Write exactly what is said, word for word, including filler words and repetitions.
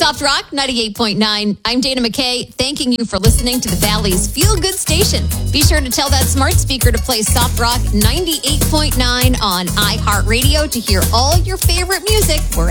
Soft Rock ninety-eight point nine. I'm Dana McKay, thanking you for listening to the Valley's Feel Good Station. Be sure to tell that smart speaker to play Soft Rock ninety-eight point nine on iHeartRadio to hear all your favorite music wherever